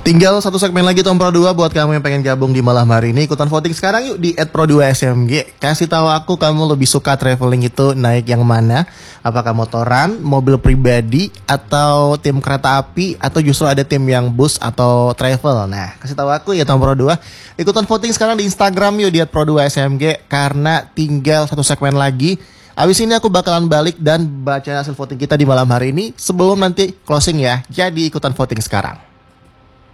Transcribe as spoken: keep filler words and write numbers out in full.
Tinggal satu segmen lagi Tom Pro dua buat kamu yang pengen gabung di malam hari ini. Ikutan voting sekarang yuk di et pro dua S M G. Kasih tahu aku kamu lebih suka traveling itu naik yang mana? Apakah motoran, mobil pribadi, atau tim kereta api, atau justru ada tim yang bus atau travel? Nah, kasih tahu aku ya Tom Pro dua. Ikutan voting sekarang di Instagram yuk di et pro dua S M G karena tinggal satu segmen lagi. Abis ini aku bakalan balik dan baca hasil voting kita di malam hari ini sebelum nanti closing ya. Jadi ikutan voting sekarang.